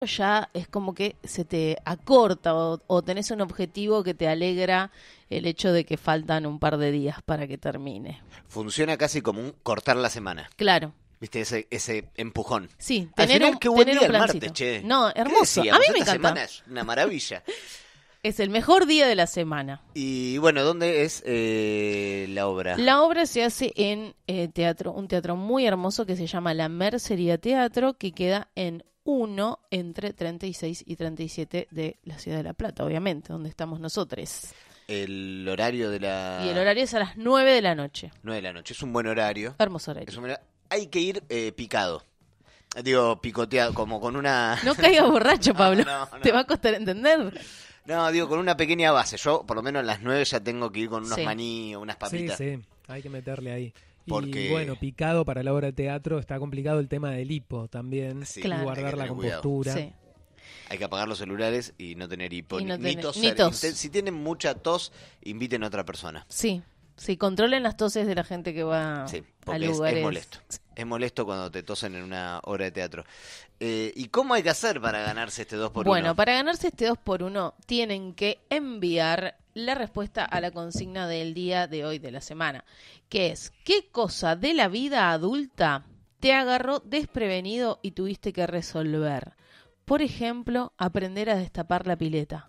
ya es como que se te acorta o tenés un objetivo que te alegra el hecho de que faltan un par de días para que termine. Funciona casi como un cortar la semana. Claro. ¿Viste? Ese empujón. Sí, Al tener final, un, qué buen tener día un el plancito. martes, che. No, ¿Qué hermoso. A decíamos? mí me Esta encanta. semana es una maravilla. Es el mejor día de la semana. Y bueno, ¿dónde es la obra? La obra se hace en un teatro muy hermoso que se llama La Mercería Teatro, que queda en entre 36 y 37 de la ciudad de La Plata, obviamente, donde estamos nosotros. El horario de la... Y el horario es a las 9 de la noche. 9 de la noche. Es un buen horario. Hermoso horario. Hay que ir picado. Digo, picoteado, como con una... No caigas borracho, Pablo. No. Te va a costar entender. No, digo, con una pequeña base. Yo, por lo menos a las 9 ya tengo que ir con unos Sí. maní o unas papitas. Sí, hay que meterle ahí. Porque- Y bueno, picado para la obra de teatro está complicado el tema del hipo también. Sí, Y Claro. guardar hay que la tener cuidado. compostura. Sí. Hay que apagar los celulares y no tener hipo. Y no ni tener- toser. ni tos. Si tienen mucha tos, inviten a otra persona. Sí, controlen las toses de la gente que va Sí, a porque lugares. es molesto. Es molesto cuando te tosen en una obra de teatro. ¿Y cómo hay que hacer para ganarse este 2x1? Bueno, para ganarse este 2x1 tienen que enviar la respuesta a la consigna del día de hoy de la semana, que es: ¿qué cosa de la vida adulta te agarró desprevenido y tuviste que resolver? Por ejemplo, aprender a destapar la pileta.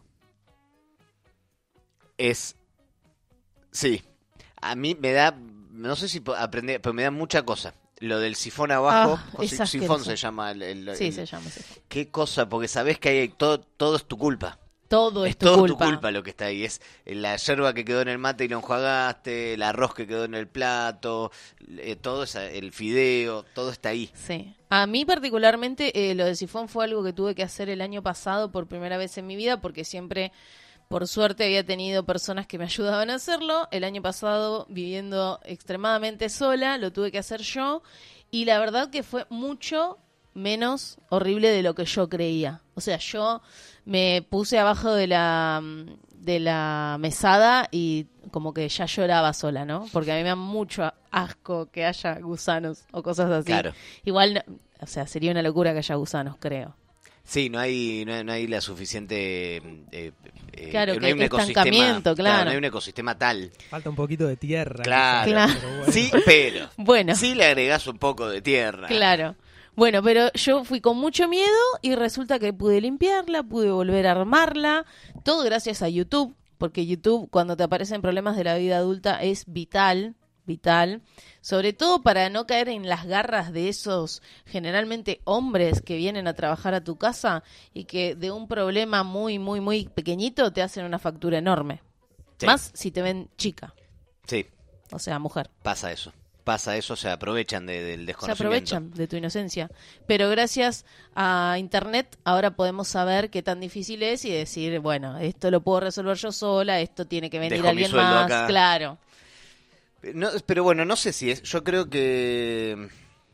Sí. A mí me da... No sé si aprender, pero me da mucha cosa. Lo del sifón abajo, Ah, es sifón asqueroso. se llama. Sí, se llama así. Qué cosa, porque sabés que hay todo es tu culpa. Todo es tu todo culpa. tu culpa lo que está ahí. Es la yerba que quedó en el mate y lo enjuagaste, el arroz que quedó en el plato, todo el fideo, todo está ahí. Sí. A mí particularmente lo del sifón fue algo que tuve que hacer el año pasado por primera vez en mi vida, porque siempre, por suerte, había tenido personas que me ayudaban a hacerlo. El año pasado, viviendo extremadamente sola, lo tuve que hacer yo, y la verdad que fue mucho menos horrible de lo que yo creía. O sea, yo me puse abajo de la mesada y como que ya lloraba sola, ¿no? Porque a mí me da mucho asco que haya gusanos o cosas así. Claro. Igual, o sea, sería una locura que haya gusanos, creo. Sí, no hay la suficiente... Claro, no que hay un estancamiento, claro. No hay un ecosistema tal. Falta un poquito de tierra. Claro. Claro. Pero bueno. Sí, pero... Bueno, Sí le agregás un poco de tierra. claro. Bueno, pero yo fui con mucho miedo y resulta que pude limpiarla, pude volver a armarla, todo gracias a YouTube, porque YouTube, cuando te aparecen problemas de la vida adulta, es vital, sobre todo para no caer en las garras de esos generalmente hombres que vienen a trabajar a tu casa y que de un problema muy, muy, muy pequeñito te hacen una factura enorme. Sí. Más si te ven chica, Sí, o sea, mujer. pasa eso, se aprovechan del Se desconocimiento. aprovechan de tu inocencia. Pero gracias a Internet ahora podemos saber qué tan difícil es y decir, bueno, esto lo puedo resolver yo sola, esto tiene que venir Dejo mi alguien sueldo más. acá. Claro. No, pero bueno, no sé si es... Yo creo que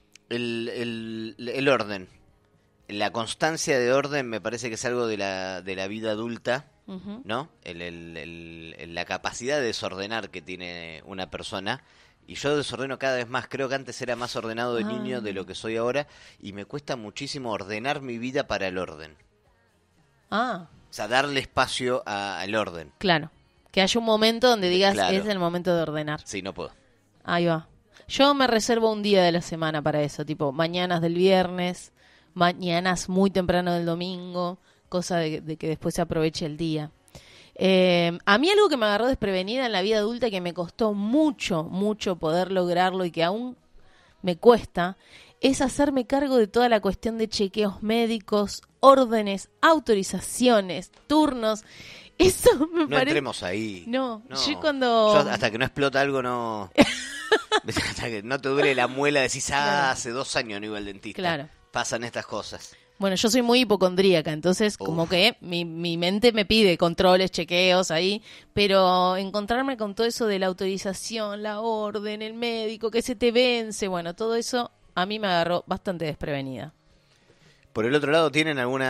el orden, la constancia de orden me parece que es algo de la vida adulta, Ujú. ¿no? La capacidad de desordenar que tiene una persona. Y yo desordeno cada vez más. Creo que antes era más ordenado de niño de lo que soy ahora. Y me cuesta muchísimo ordenar mi vida para el orden. Ah, O sea, darle espacio al orden. claro. Que haya un momento donde digas, Claro. es el momento de ordenar. Sí, no puedo. Ahí va. Yo me reservo un día de la semana para eso, tipo mañanas del viernes, mañanas muy temprano del domingo, cosa de que después se aproveche el día. A mí algo que me agarró desprevenida en la vida adulta y que me costó mucho, mucho poder lograrlo y que aún me cuesta, es hacerme cargo de toda la cuestión de chequeos médicos, órdenes, autorizaciones, turnos. Eso me No parece... entremos ahí. No, yo cuando... Yo hasta que no explota algo no... hasta que no te duele la muela decís, Claro. hace 2 años no iba al dentista. Claro. Pasan estas cosas. Bueno, yo soy muy hipocondríaca, entonces como Uf. que mi mente me pide controles, chequeos ahí, pero encontrarme con todo eso de la autorización, la orden, el médico, que se te vence, bueno, todo eso a mí me agarró bastante desprevenida. Por el otro lado, ¿tienen algún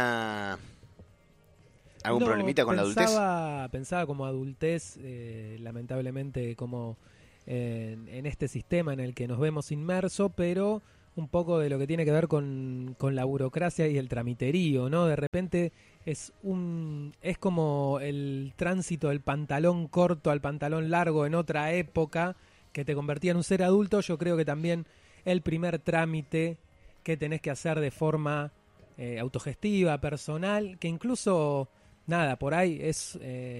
No, problemita con la adultez? Pensaba como adultez, lamentablemente como en este sistema en el que nos vemos inmersos, pero un poco de lo que tiene que ver con la burocracia y el tramiterío, ¿no? De repente es como el tránsito del pantalón corto al pantalón largo en otra época que te convertía en un ser adulto. Yo creo que también el primer trámite que tenés que hacer de forma autogestiva, personal, que incluso, nada, por ahí es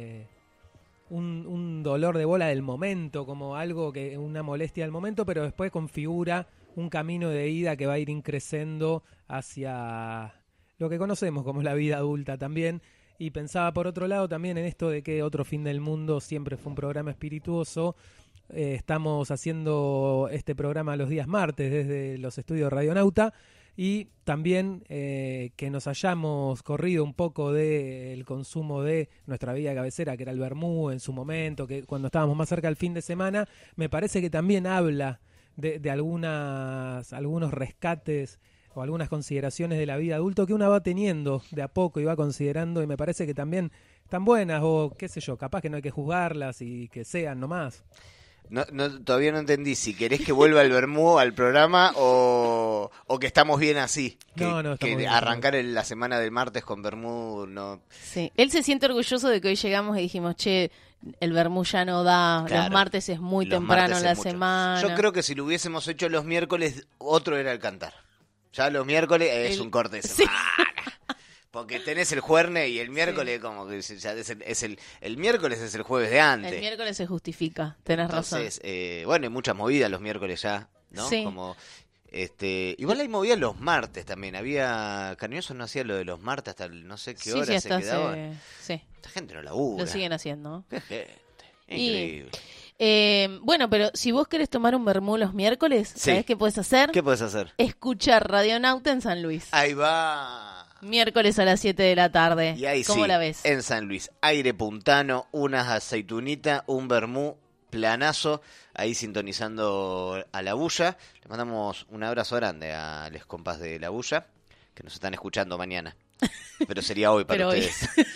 un dolor de bola del momento, como algo una molestia del momento, pero después configura un camino de ida que va a ir increciendo hacia lo que conocemos como la vida adulta también. Y pensaba por otro lado también en esto de que Otro Fin del Mundo siempre fue un programa espirituoso. Estamos haciendo este programa los días martes desde los estudios Radionauta, y también que nos hayamos corrido un poco del consumo de nuestra bebida cabecera, que era el vermú en su momento, que cuando estábamos más cerca del fin de semana, me parece que también habla de algunos rescates o algunas consideraciones de la vida adulto que uno va teniendo de a poco y va considerando, y me parece que también están buenas, o qué sé yo, capaz que no hay que juzgarlas y que sean nomás. No, todavía no entendí si querés que vuelva el vermú al programa o que estamos bien así. Que bien, arrancar la semana del martes con vermú no. Sí, él se siente orgulloso de que hoy llegamos y dijimos, che, el vermú ya no da, Claro, los martes es muy los temprano martes en la es mucho. semana. Yo creo que si lo hubiésemos hecho los miércoles, otro era el cantar. Ya los miércoles es un corte de semana. Sí. Porque tenés el jueves y el miércoles como que ya el miércoles es el jueves de antes. El miércoles se justifica, tenés razón. Entonces, bueno, hay muchas movidas los miércoles ya, ¿no? Sí. Como, igual hay movidas los martes también. Cariñoso no hacía lo de los martes hasta no sé qué hora se quedaba. Sí. Esta gente no labura. Lo siguen haciendo. Qué gente. Increíble. Bueno, pero si vos querés tomar un vermú los miércoles, Sí. ¿sabés qué podés hacer? ¿Qué puedes hacer? Escuchar Radionauta en San Luis. Ahí va. Miércoles a las 7 de la tarde. Y ahí ¿Cómo sí, la ves? en San Luis, aire puntano, unas aceitunitas, un vermú planazo, ahí sintonizando a La Bulla. Les mandamos un abrazo grande a los compas de La Bulla, que nos están escuchando mañana. Pero sería hoy para Pero hoy. ustedes.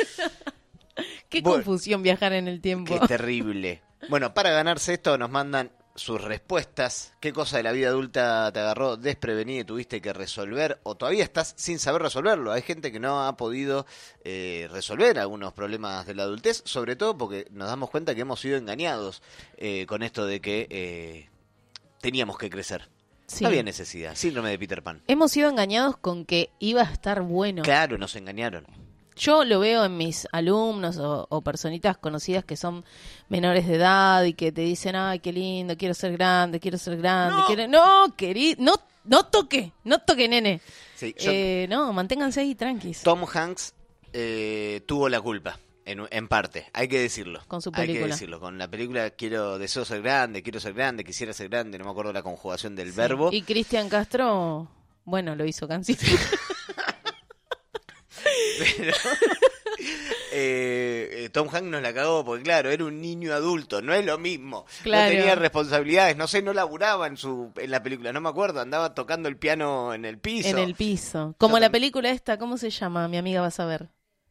Qué confusión viajar en el tiempo. Qué terrible. Bueno, para ganarse esto nos mandan sus respuestas. ¿Qué cosa de la vida adulta te agarró desprevenida y tuviste que resolver? O todavía estás sin saber resolverlo. Hay gente que no ha podido resolver algunos problemas de la adultez, sobre todo porque nos damos cuenta que hemos sido engañados con esto de que teníamos que crecer. Sí. No había necesidad. Síndrome de Peter Pan. Hemos sido engañados con que iba a estar bueno. Claro, nos engañaron. Yo lo veo en mis alumnos o personitas conocidas que son menores de edad y que te dicen, ay, qué lindo, quiero ser grande, quiero ser grande. No, querido, no toque, nene. Sí, No, manténganse ahí tranquis. Tom Hanks tuvo la culpa, en parte, hay que decirlo. Con su película. Hay que decirlo, con la película deseo ser grande, quiero ser grande, quisiera ser grande, no me acuerdo la conjugación del verbo. Y Cristian Castro, bueno, lo hizo canción. Pero Tom Hanks nos la cagó porque claro, era un niño adulto, no es lo mismo. Claro. No tenía responsabilidades, no sé, no laburaba en la película, no me acuerdo, andaba tocando el piano en el piso. En el piso. Como la película esta, ¿cómo se llama? Mi amiga va a saber.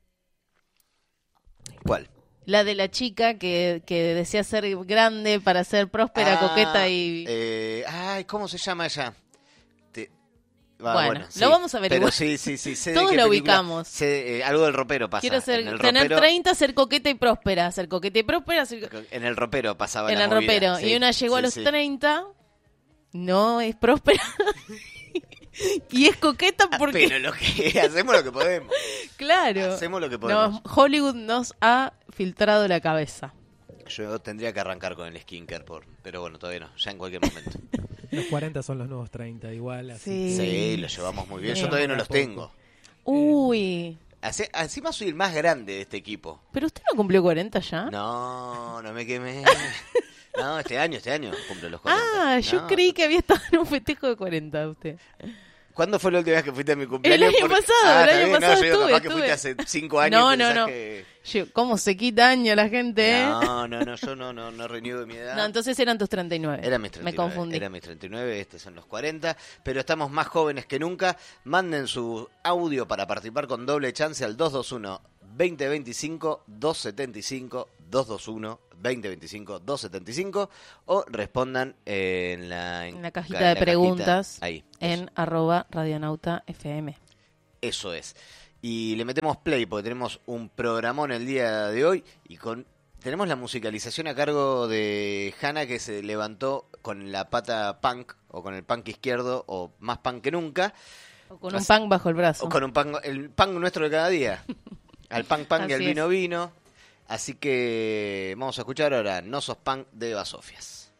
¿Cuál? La de la chica que desea ser grande para ser próspera, coqueta y... Ay, ¿cómo se llama ella? Bueno, sí, lo vamos a averiguar. Pero sí, sé Todos de qué lo película, ubicamos. Sé, algo del ropero pasa. Quiero tener ropero, 30, ser coqueta y próspera. Ser coqueta y próspera. En el ropero pasaba en la el movida, ropero. sí, Y una llegó a los sí. 30, no es próspera. Y es coqueta porque... Pero hacemos lo que podemos. Claro. Hacemos lo que podemos. Hollywood nos ha filtrado la cabeza. Yo tendría que arrancar con el skincare, pero bueno, todavía no, ya en cualquier momento. Los 40 son los nuevos 30, igual. Así. Sí, los llevamos muy bien. Sí. Yo todavía no los tengo. Uy. Encima soy el más grande de este equipo. ¿Pero usted no cumplió 40 ya? No me quemé. No, este año cumplo los 40. Ah, yo No. creí que había estado en un festejo de 40 usted. ¿Cuándo fue la última vez que fuiste a mi cumpleaños? El año pasado, está bien. pasado No, yo digo, capaz estuve. que fuiste hace 5 años. No, y pensás no. que... ¿Cómo se quita año la gente, No, yo no reniego de mi edad. No, entonces eran tus 39. Era mis 39. Me confundí. Era mis 39, estos son los 40. Pero estamos más jóvenes que nunca. Manden su audio para participar con doble chance al 221-2025-275. 221 2025 275 o respondan en la cajita de preguntas ahí, en @radionautafm. Eso es. Y le metemos play porque tenemos un programón el día de hoy y tenemos la musicalización a cargo de Hanna, que se levantó con la pata punk o con el punk izquierdo o más punk que nunca. O con un punk bajo el brazo. O con un punk, el punk nuestro de cada día. Al punk y al vino vino. Así que vamos a escuchar ahora No Sos Punk de Basofias.